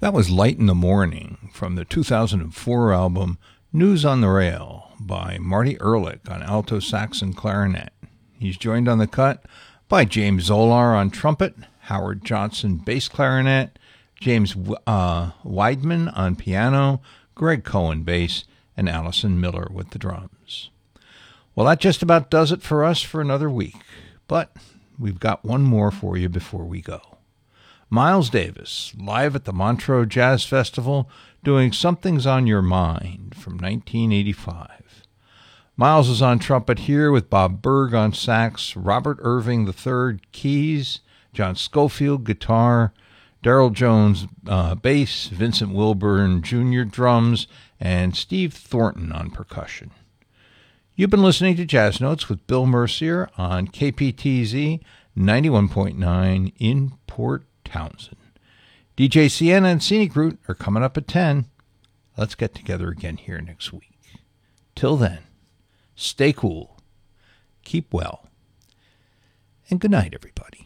That was Light in the Morning from the 2004 album News on the Rail by Marty Ehrlich on alto sax and clarinet. He's joined on the cut by James Zolar on trumpet, Howard Johnson bass clarinet, James Weidman on piano, Greg Cohen bass, and Allison Miller with the drums. Well, that just about does it for us for another week, but we've got one more for you before we go. Miles Davis, live at the Montreux Jazz Festival, doing Something's on Your Mind from 1985. Miles is on trumpet here with Bob Berg on sax, Robert Irving III keys, John Schofield guitar, Darrell Jones bass, Vincent Wilburn Jr. drums, and Steve Thornton on percussion. You've been listening to Jazz Notes with Bill Mercier on KPTZ 91.9 in Port Townsend. DJ Sienna and Scenic Route are coming up at 10. Let's get together again here next week. Till then, stay cool, keep well, and good night, everybody.